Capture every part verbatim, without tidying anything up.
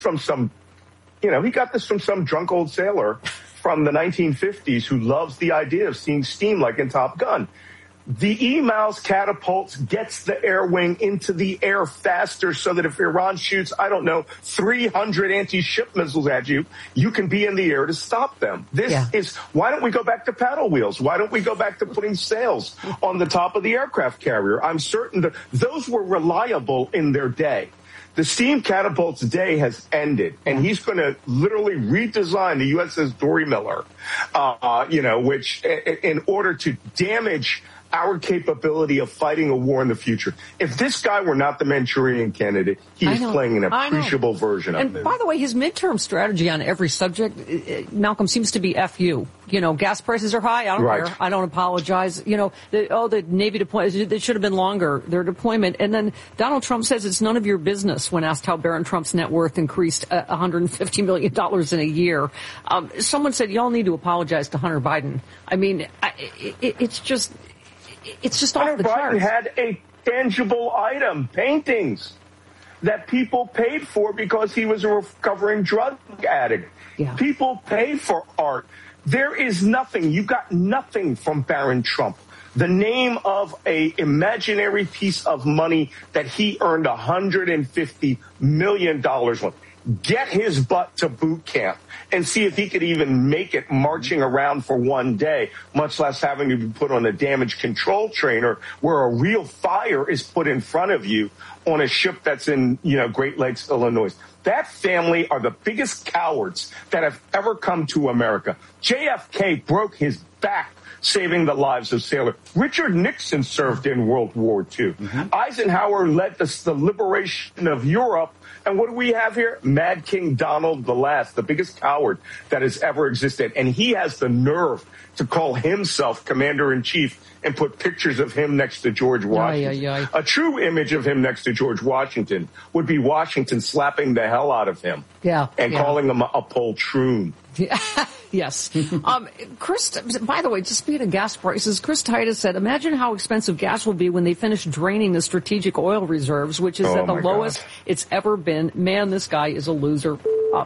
from some, you know, he got this from some drunk old sailor from the nineteen fifties who loves the idea of seeing steam like in Top Gun. The E M A L S catapults gets the air wing into the air faster so that if Iran shoots, I don't know, three hundred anti-ship missiles at you, you can be in the air to stop them. This yeah. is, why don't we go back to paddle wheels? Why don't we go back to putting sails on the top of the aircraft carrier? I'm certain that those were reliable in their day. The steam catapult's day has ended, and he's going to literally redesign the U S S Dory Miller, uh, you know, which in order to damage our capability of fighting a war in the future. If this guy were not the Manchurian candidate, he is playing an appreciable version of it. And by the way, his midterm strategy on every subject, Malcolm, seems to be F you. You know, gas prices are high. I don't right. care. I don't apologize. You know, the, oh, the Navy deployment, it should have been longer, their deployment. And then Donald Trump says it's none of your business when asked how Barron Trump's net worth increased uh, one hundred fifty million dollars in a year. Um, someone said, y'all need to apologize to Hunter Biden. I mean, I, it, it's just... It's just off the charts. Biden had a tangible item, paintings, that people paid for because he was a recovering drug addict. Yeah. People pay for art. There is nothing. You got nothing from Barron Trump. The name of a imaginary piece of money that he earned one hundred fifty million dollars on. Get his butt to boot camp and see if he could even make it marching around for one day, much less having to be put on a damage control trainer where a real fire is put in front of you on a ship that's in, you know, Great Lakes, Illinois. That family are the biggest cowards that have ever come to America. J F K broke his back saving the lives of sailors. Richard Nixon served in World War Two. Mm-hmm. Eisenhower led the, the liberation of Europe. And what do we have here? Mad King Donald the Last, the biggest coward that has ever existed. And he has the nerve to call himself commander-in-chief and put pictures of him next to George Washington. Aye, aye, aye. A true image of him next to George Washington would be Washington slapping the hell out of him. Yeah, and yeah. calling him a, a poltroon. Yeah. Yes. um, Chris, by the way, just speaking of gas prices, Chris Titus said, imagine how expensive gas will be when they finish draining the strategic oil reserves, which is oh at the lowest God. it's ever been. Man, this guy is a loser. Up.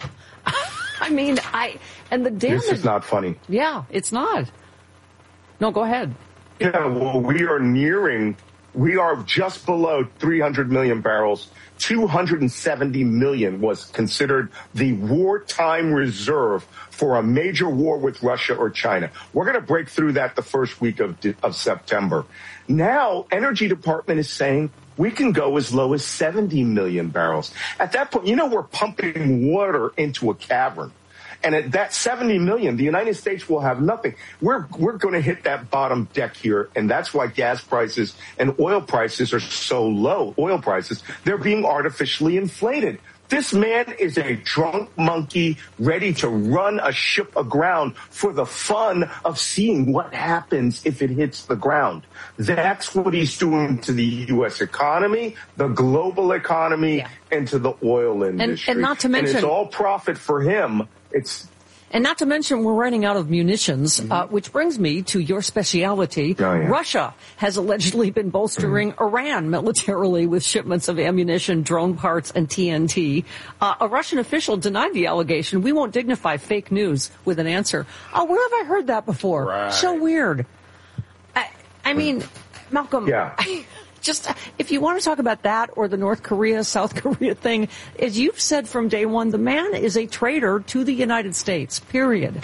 I mean, I, and the damage. This is not funny. Yeah, it's not. No, go ahead. Yeah, well, we are nearing, we are just below three hundred million barrels. two hundred seventy million was considered the wartime reserve for a major war with Russia or China. We're going to break through that the first week of, of September. Now, Energy Department is saying we can go as low as seventy million barrels. At that point, you know, we're pumping water into a cavern. And at that seventy million, the United States will have nothing. We're we're going to hit that bottom deck here, and that's why gas prices and oil prices are so low. Oil prices, they're being artificially inflated. This man is a drunk monkey ready to run a ship aground for the fun of seeing what happens if it hits the ground. That's what he's doing to the U S economy, the global economy, yeah. and to the oil industry. And, and not to mention, and it's all profit for him. It's And not to mention we're running out of munitions, mm-hmm. uh, which brings me to your speciality. Oh, yeah. Russia has allegedly been bolstering mm-hmm. Iran militarily with shipments of ammunition, drone parts, and T N T. Uh, a Russian official denied the allegation. We won't dignify fake news with an answer. Oh, where have I heard that before? Right. So weird. I, I mean, Malcolm, yeah. I, just if you want to talk about that or the North Korea, South Korea thing, as you've said from day one, the man is a traitor to the United States, period.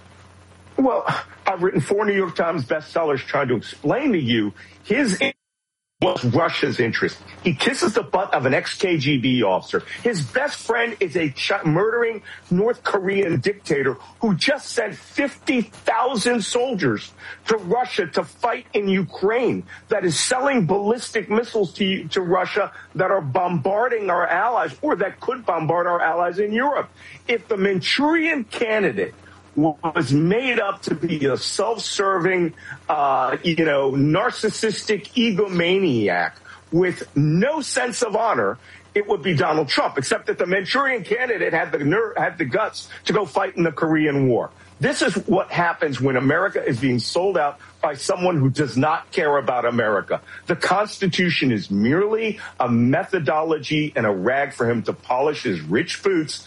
Well, I've written four New York Times bestsellers trying to explain to you his was Russia's interest. He kisses the butt of an ex-K G B officer. His best friend is a ch- murdering North Korean dictator who just sent fifty thousand soldiers to Russia to fight in Ukraine, that is selling ballistic missiles to, to Russia that are bombarding our allies, or that could bombard our allies in Europe. If the Manchurian candidate was made up to be a self-serving, uh, you know, narcissistic egomaniac with no sense of honor, it would be Donald Trump, except that the Manchurian candidate had the ner- had the guts to go fight in the Korean War. This is what happens when America is being sold out by someone who does not care about America. The Constitution is merely a methodology and a rag for him to polish his rich boots